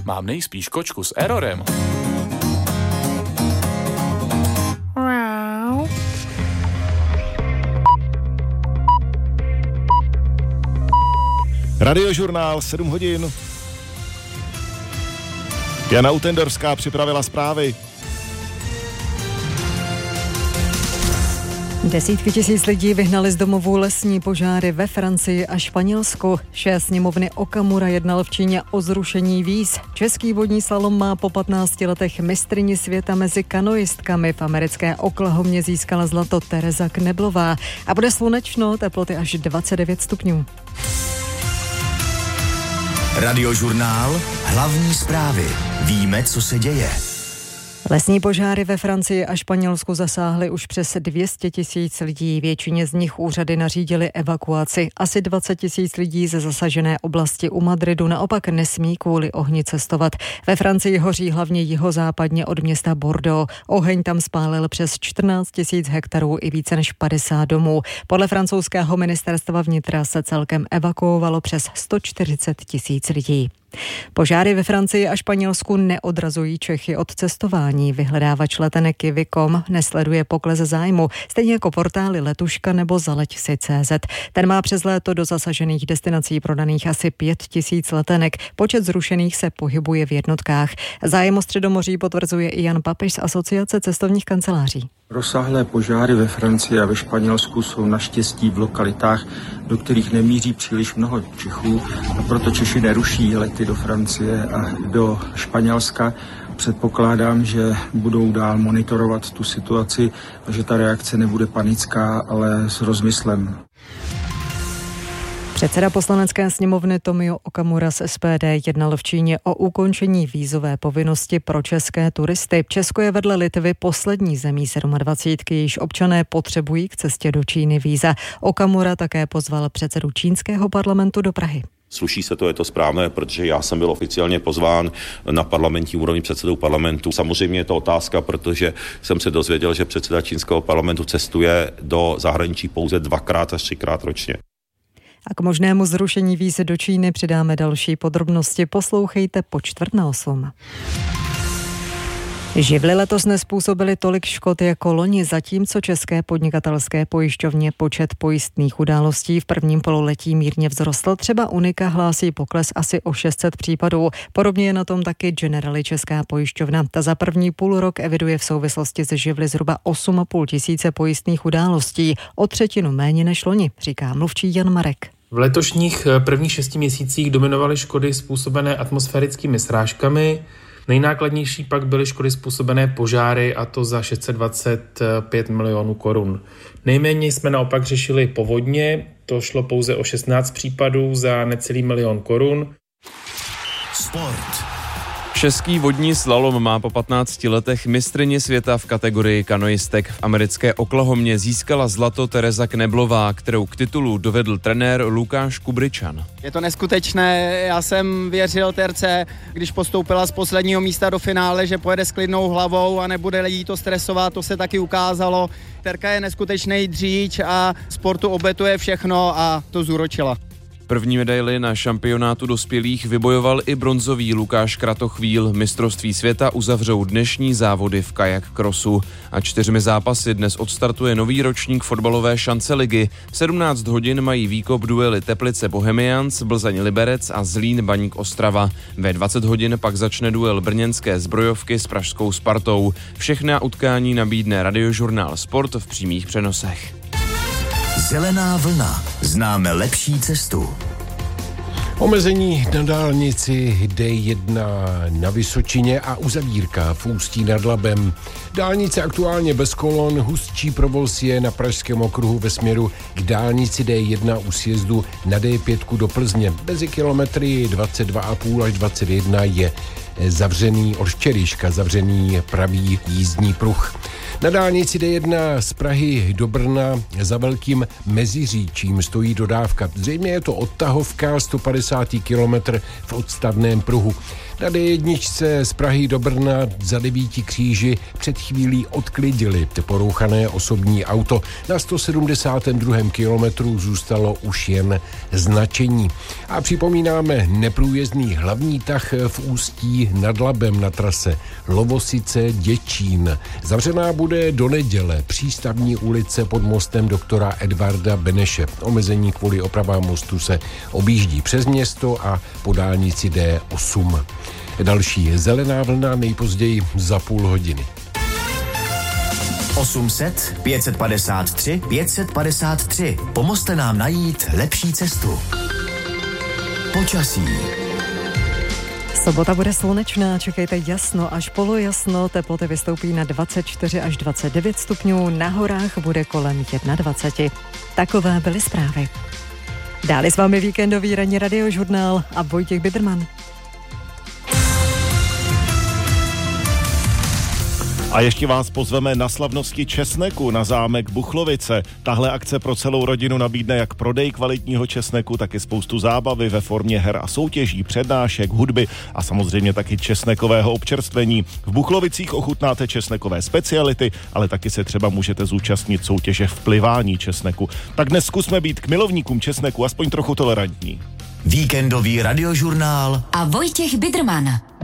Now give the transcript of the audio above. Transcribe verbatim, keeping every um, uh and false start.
mám nejspíš kočku s errorem. Radiožurnál, sedm hodin. Jana Utendorská připravila zprávy. Desítky tisíc lidí vyhnali z domovů lesní požáry ve Francii a Španělsku. Šéf sněmovny Okamura jednal v Číně o zrušení víz. Český vodní slalom má po patnácti letech mistryni světa mezi kanoistkami. V americké Oklahomě získala zlato Tereza Kneblová. A bude slunečno, teploty až dvacet devět stupňů. Radiožurnál, hlavní zprávy. Víme, co se děje. Lesní požáry ve Francii a Španělsku zasáhly už přes dvě stě tisíc lidí. Většině z nich úřady nařídily evakuaci. Asi dvacet tisíc lidí ze zasažené oblasti u Madridu naopak nesmí kvůli ohni cestovat. Ve Francii hoří hlavně jihozápadně od města Bordeaux. Oheň tam spálil přes čtrnáct tisíc hektarů i více než padesát domů. Podle francouzského ministerstva vnitra se celkem evakuovalo přes sto čtyřicet tisíc lidí. Požáry ve Francii a Španělsku neodrazují Čechy od cestování. Vyhledávač letenek Kiwi tečka com nesleduje pokles zájmu, stejně jako portály Letuška nebo Zaleď si tečka cé zet. Ten má přes léto do zasažených destinací prodaných asi pět tisíc letenek. Počet zrušených se pohybuje v jednotkách. Zájem o Středomoří potvrzuje i Jan Papež z Asociace cestovních kanceláří. Rozsáhlé požáry ve Francii a ve Španělsku jsou naštěstí v lokalitách, do kterých nemíří příliš mnoho Čechů, a proto Češi neruší lety do Francie a do Španělska. Předpokládám, že budou dál monitorovat tu situaci a že ta reakce nebude panická, ale s rozmyslem. Předseda poslanecké sněmovny Tomio Okamura z es pé dé jednal v Číně o ukončení vízové povinnosti pro české turisty. Česko je vedle Litvy poslední zemí dvacítky, jejíž občané potřebují k cestě do Číny víza. Okamura také pozval předsedu čínského parlamentu do Prahy. Sluší se to, je to správné, protože já jsem byl oficiálně pozván na parlamentní úrovni předsedou parlamentu. Samozřejmě je to otázka, protože jsem se dozvěděl, že předseda čínského parlamentu cestuje do zahraničí pouze dvakrát až třikrát ročně. A k možnému zrušení víz do Číny přidáme další podrobnosti. Poslouchejte po čtvrt na osm. Živly letos nezpůsobily tolik škod jako loni, zatímco české podnikatelské pojišťovně počet pojistných událostí v prvním pololetí mírně vzrostl. Třeba Unika hlásí pokles asi o šest set případů. Podobně je na tom taky Generali česká pojišťovna. Ta za první půl rok eviduje v souvislosti se živly zhruba osm a půl tisíce pojistných událostí. O třetinu méně než loni, říká mluvčí Jan Marek. V letošních prvních šesti měsících dominovaly škody způsobené atmosférickými srážkami. Nejnákladnější pak byly škody způsobené požáry, a to za šest set dvacet pět milionů korun. Nejméně jsme naopak řešili povodně, to šlo pouze o šestnáct případů za necelý milion korun. Sport. Český vodní slalom má po patnácti letech mistryni světa v kategorii kanoistek. V americké Oklahomě získala zlato Tereza Kneblová, kterou k titulu dovedl trenér Lukáš Kubričan. Je to neskutečné, já jsem věřil Terce, když postoupila z posledního místa do finále, že pojede s klidnou hlavou a nebude jí to stresovat, to se taky ukázalo. Terka je neskutečný dříč a sportu obětuje všechno a to zúročila. První medaili na šampionátu dospělých vybojoval i bronzový Lukáš Kratochvíl. Mistrovství světa uzavřou dnešní závody v kajak crossu. A čtyřmi zápasy dnes odstartuje nový ročník fotbalové šance ligy. V sedmnáct hodin mají výkop duely Teplice Bohemians, Plzeň Liberec a Zlín Baník Ostrava. Ve dvacet hodin pak začne duel brněnské Zbrojovky s pražskou Spartou. Všechna utkání nabídne Radiožurnál Sport v přímých přenosech. Zelená vlna. Známe lepší cestu. Omezení na dálnici D jedna na Vysočině a uzavírka v Ústí nad Labem. Dálnice aktuálně bez kolon, hustší provoz je na Pražském okruhu ve směru k dálnici D jedna u sjezdu na D pět do Plzně. Mezi kilometry dvacet dva a půl až dvacet jedna je zavřený od včerejška zavřený pravý jízdní pruh. Na dálnici D jedna z Prahy do Brna za Velkým Meziříčím stojí dodávka. Zřejmě je to odtahovka, sto padesátý kilometr v odstavném pruhu. Na D jedna z Prahy do Brna za Devíti kříži před chvílí odklidili porouchané osobní auto. Na sto sedmdesátém druhém kilometru zůstalo už jen značení. A připomínáme neprůjezdný hlavní tah v Ústí nad Labem na trase Lovosice-Děčín. Zavřená bude do neděle přístavní ulice pod mostem doktora Edvarda Beneše. Omezení kvůli opravám mostu se objíždí přes město a po dálnici D osm. Další zelená vlna nejpozději za půl hodiny. osm set, pět set padesát tři, pět set padesát tři. Pomozte nám najít lepší cestu. Počasí. Sobota bude slunečná, čekejte jasno až polojasno, teploty vystoupí na dvacet čtyři až dvacet devět stupňů, na horách bude kolem dvacet jedna. Takové byly zprávy. Dále s vámi víkendový ranní radiožurnál a Vojtěch Biderman. A ještě vás pozveme na slavnosti česneku na zámek Buchlovice. Tahle akce pro celou rodinu nabídne jak prodej kvalitního česneku, tak i spoustu zábavy ve formě her a soutěží, přednášek, hudby a samozřejmě taky česnekového občerstvení. V Buchlovicích ochutnáte česnekové speciality, ale taky se třeba můžete zúčastnit soutěže v plivání česneku. Tak dnes zkusme být k milovníkům česneku aspoň trochu tolerantní. Víkendový radiožurnál a Vojtěch Biderman.